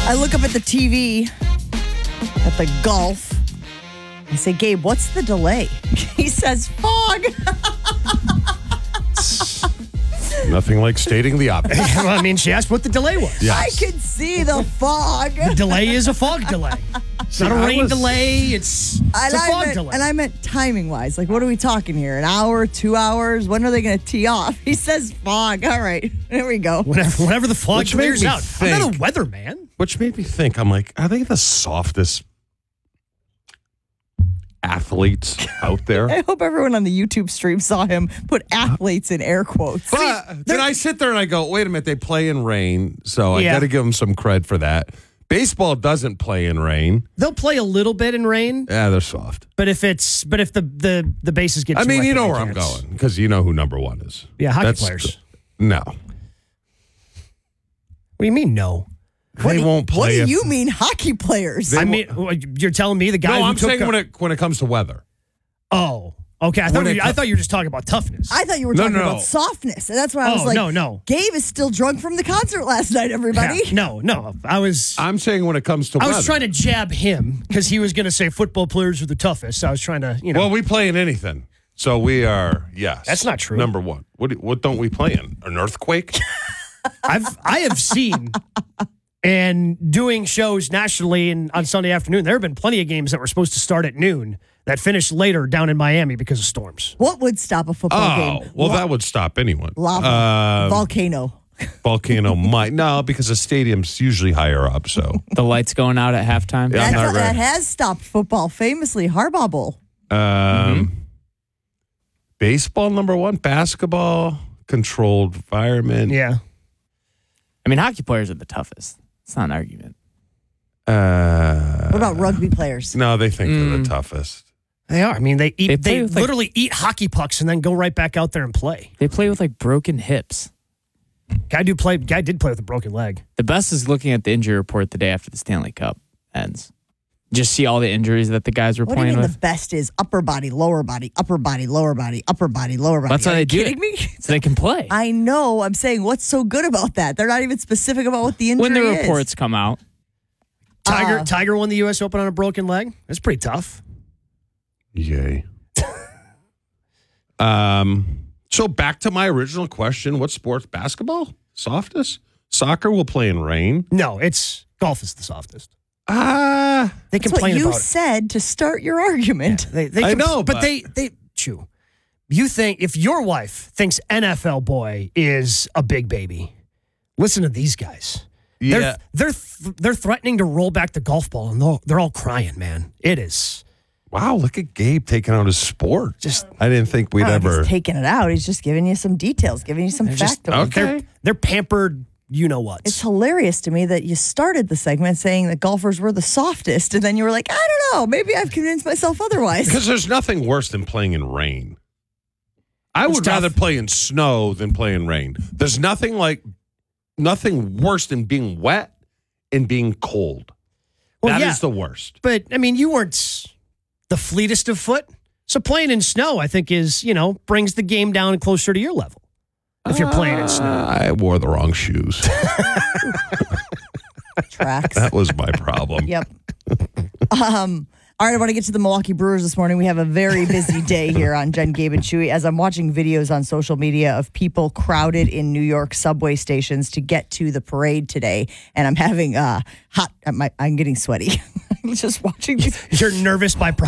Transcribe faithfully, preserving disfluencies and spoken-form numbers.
I look up at the T V at the golf. I say, Gabe, what's the delay? He says, fog. Nothing like stating the obvious. Well, I mean, she asked what the delay was. Yes. I could see the fog. The delay is a fog delay. It's not a I rain was- delay. It's, it's And a I, fog meant, delay. and I meant timing wise. Like, what are we talking here? An hour, two hours? When are they going to tee off? He says fog. All right. There we go. Whenever, whenever the fog Which made clears me out. I'm not a think- weatherman. Which made me think, I'm like, are they the softest athletes out there? I hope everyone on the YouTube stream saw him put athletes in air quotes. But then I sit there and I go, wait a minute, they play in rain, so I Yeah. got to give them some cred for that. Baseball doesn't play in rain. They'll play a little bit in rain, Yeah, they're soft. but if it's but if the the, the bases get I too mean, wet, you then know they where I'm can't. going because you know who number one is. Yeah, hockey That's- players. No. What do you mean no? They won't What play. do if- you mean, hockey players? I mean, you're telling me the guy No, who I'm took saying a- when it when it comes to weather. Oh, okay. I thought When you, it I co- thought you were just talking about toughness. I thought you were No, talking no. about softness. And that's why I was Oh, like, no, no. Gabe is still drunk from the concert last night, everybody. Yeah, no, no. I was I'm saying when it comes to I weather. was trying to jab him because he was going to say football players are the toughest. I was trying to, you know. Well, we play in anything, so we are yes. That's not true. Number one. What do- what don't we play in? An earthquake? I've I have seen and doing shows nationally and on Sunday afternoon. There have been plenty of games that were supposed to start at noon that finished later down in Miami because of storms. What would stop a football Oh, game? well, La- that would stop anyone. lava, Uh, volcano. volcano might no, because the stadium's usually higher up. So The lights going out at halftime. Yeah, I'm That's not what, that ready. has stopped football, famously Harbaugh Bowl. Um, baseball number one, basketball controlled environment. Yeah. I mean, hockey players are the toughest. It's not an argument. Uh, What about rugby players? no, they think they're the toughest. They are. I mean, they eat. They They, play with, like- literally eat hockey pucks and then go right back out there and play. They play with like broken hips. Guy do play. Guy did play with a broken leg. The best is looking at the injury report the day after the Stanley Cup ends. Just see all the injuries that the guys were What do you playing mean with. the best is upper body, lower body, upper body, lower body, upper body, lower body? That's how Are they you do kidding it. me? So they can play. I know. I'm saying, what's so good about that? They're not even specific about what the injury When the is. reports come out, Tiger Uh, Tiger won the U S Open on a broken leg. That's pretty tough. Yay. um. So back to my original question: what sports? Basketball, softest. Soccer will play in rain. No, it's golf is the softest. Ah. They That's what complain you about it. said to start your argument. They, they I compl- know, but, but- they they chew. You think if your wife thinks N F L boy is a big baby, listen to these guys. Yeah. They're they're th- they're threatening to roll back the golf ball and they're, they're all crying, man. It is Wow, look at Gabe taking out his sport. just I didn't think we'd I don't know if ever. he's taking it out. He's just giving you some details, giving you some just- factoids. Okay. they're they're pampered. You know what? It's hilarious to me that you started the segment saying that golfers were the softest, and then you were like, I don't know, maybe I've convinced myself otherwise. Because there's nothing worse than playing in rain. I It's would tough. rather play in snow than play in rain. There's nothing like nothing worse than being wet and being cold. Well, That is yeah. the worst. But I mean, you weren't the fleetest of foot, so playing in snow, I think, is you know brings the game down closer to your level. If you're playing in snow, Uh, I wore the wrong shoes. Tracks. That was my problem. Yep. Um, all right, I want to get to the Milwaukee Brewers this morning. We have a very busy day here on Jen, Gabe, and Chewy. As I'm watching videos on social media of people crowded in New York subway stations to get to the parade today, and I'm having uh, hot. I'm, I'm getting sweaty. Just watching these. you're nervous by